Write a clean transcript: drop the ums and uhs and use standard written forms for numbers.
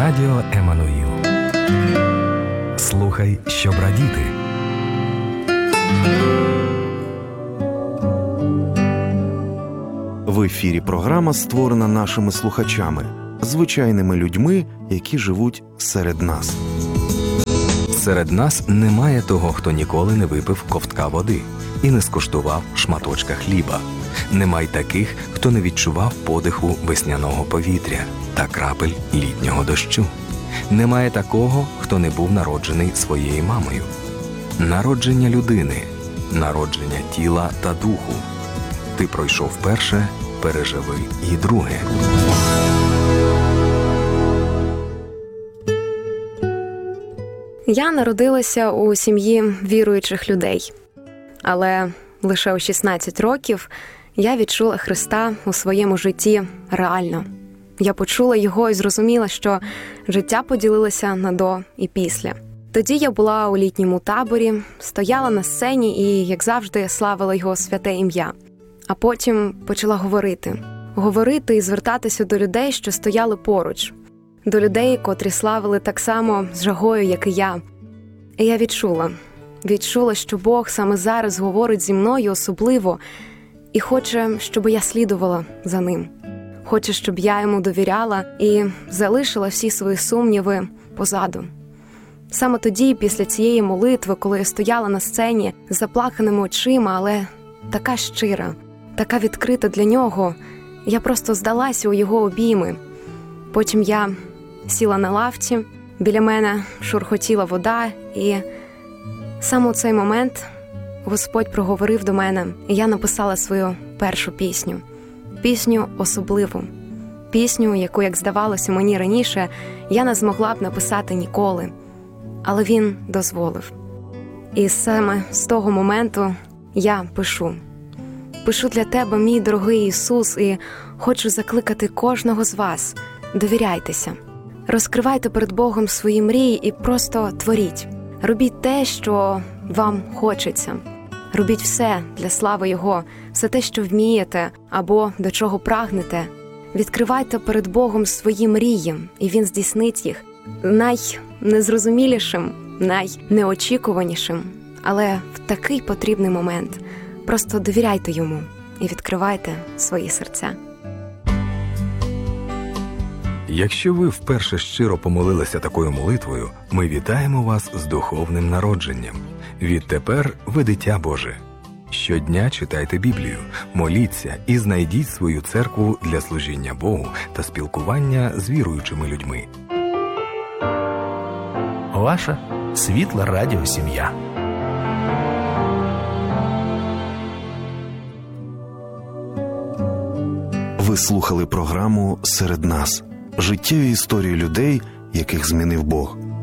Радіо Еммануїл. Слухай, щоб радіти. В ефірі програма створена нашими слухачами, звичайними людьми, які живуть серед нас. Серед нас немає того, хто ніколи не випив ковтка води і не скуштував шматочка хліба. Немає таких, хто не відчував подиху весняного повітря та крапель літнього дощу. Немає такого, хто не був народжений своєю мамою. Народження людини, народження тіла та духу. Ти пройшов перше, переживи і друге. Я народилася у сім'ї віруючих людей. Але лише у 16 років я відчула Христа у своєму житті реально. Я почула Його і зрозуміла, що життя поділилося на до і після. Тоді я була у літньому таборі, стояла на сцені і, як завжди, славила Його святе ім'я. А потім почала говорити і звертатися до людей, що стояли поруч. До людей, котрі славили так само з жагою, як і я. І я відчула, що Бог саме зараз говорить зі мною особливо і хоче, щоб я слідувала за Ним. Хоче, щоб я Йому довіряла і залишила всі свої сумніви позаду. Саме тоді, після цієї молитви, коли я стояла на сцені з заплаканими очима, але така щира, така відкрита для Нього, я просто здалася у Його обійми. Потім я сіла на лавці, біля мене шурхотіла вода, і саме у цей момент Господь проговорив до мене, і я написала свою першу пісню. Пісню особливу. Пісню, яку, як здавалося мені раніше, я не змогла б написати ніколи. Але Він дозволив. І саме з того моменту я пишу. Пишу для тебе, мій дорогий Ісус, і хочу закликати кожного з вас. Довіряйтеся. Розкривайте перед Богом свої мрії і просто творіть. Робіть те, що вам хочеться. Робіть все для слави Його, все те, що вмієте або до чого прагнете. Відкривайте перед Богом свої мрії, і Він здійснить їх найнезрозумілішим, найнеочікуванішим. Але в такий потрібний момент просто довіряйте Йому і відкривайте свої серця. Якщо ви вперше щиро помолилися такою молитвою, ми вітаємо вас з духовним народженням. Відтепер ви дитя Боже. Щодня читайте Біблію, моліться і знайдіть свою церкву для служіння Богу та спілкування з віруючими людьми. Ваша світла радіосім'я. Ви слухали програму «Серед нас» – життєві історії людей, яких змінив Бог.